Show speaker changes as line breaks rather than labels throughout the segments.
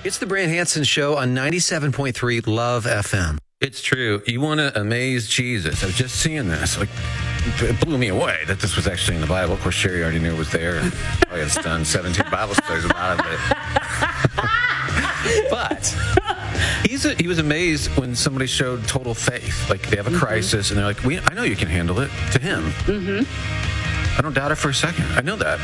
It's the Brant Hansen Show on 97.3 Love FM. It's true. You want to amaze Jesus. I was just seeing this. Like, it blew me away that this was actually in the Bible. Of course, Sherry already knew it was there. I had done 17 Bible studies about it. But he was amazed when somebody showed total faith. Like, they have a crisis, and they're like, I know you can handle it, to him. I don't doubt it for a second. I know that.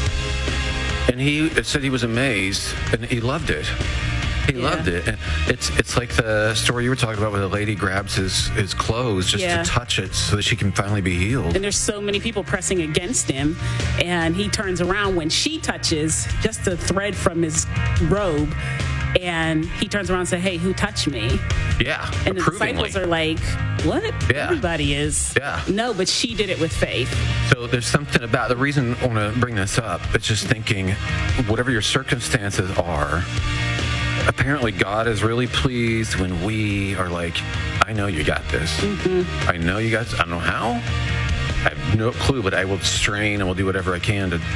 And he said he was amazed, and he loved it. He loved it. And it's like the story you were talking about where the lady grabs his clothes just to touch it so that she can finally be healed.
And there's so many people pressing against him, and he turns around when she touches just a thread from his robe, and he turns around and says, "Hey, who touched me?"
Yeah,
and the disciples are like, "What?"
Yeah.
Everybody is.
Yeah.
No, but she did it with faith.
So there's something about the reason I want to bring this up. It's just thinking, whatever your circumstances are, apparently God is really pleased when we are like, I know you got this. I know you got this. I don't know how. I have no clue, but I will strain and will do whatever I can to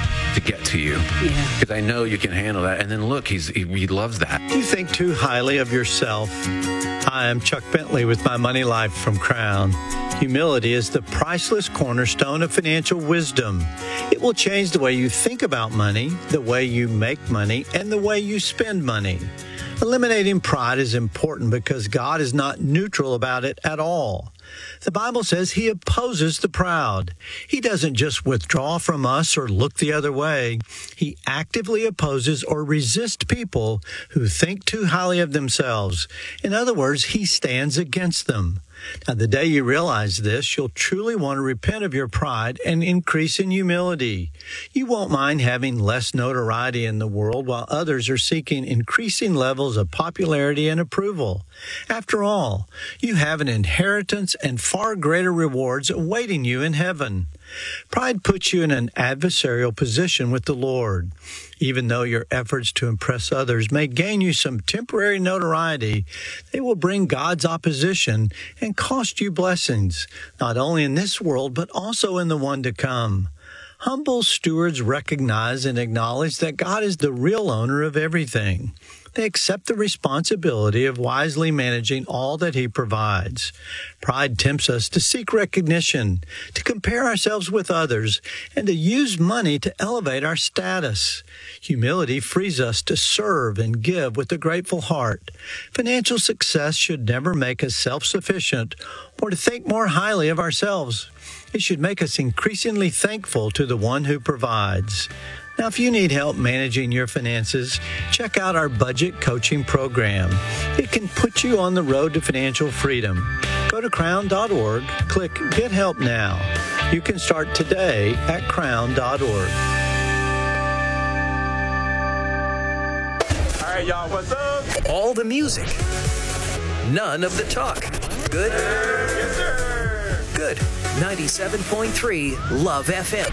get to you.
Yeah.
Because I know you can handle that. And then look, he loves that.
Do you think too highly of yourself? Hi, I'm Chuck Bentley with My Money Life from Crown. Humility is the priceless cornerstone of financial wisdom. It will change the way you think about money, the way you make money, and the way you spend money. Eliminating pride is important because God is not neutral about it at all. The Bible says he opposes the proud. He doesn't just withdraw from us or look the other way. He actively opposes or resists people who think too highly of themselves. In other words, he stands against them. Now, the day you realize this, you'll truly want to repent of your pride and increase in humility. You won't mind having less notoriety in the world while others are seeking increasing levels of popularity and approval. After all, you have an inheritance and far greater rewards awaiting you in heaven. Pride puts you in an adversarial position with the Lord. Even though your efforts to impress others may gain you some temporary notoriety, they will bring God's opposition and cost you blessings, not only in this world, but also in the one to come. Humble stewards recognize and acknowledge that God is the real owner of everything. They accept the responsibility of wisely managing all that he provides. Pride tempts us to seek recognition, to compare ourselves with others, and to use money to elevate our status. Humility frees us to serve and give with a grateful heart. Financial success should never make us self-sufficient or to think more highly of ourselves. It should make us increasingly thankful to the one who provides. Now, if you need help managing your finances, check out our budget coaching program. It can put you on the road to financial freedom. Go to crown.org, click Get Help Now. You can start today at crown.org.
All right, y'all, what's up?
All the music. None of the talk. Good?
Yes, sir.
Good. 97.3 Love FM.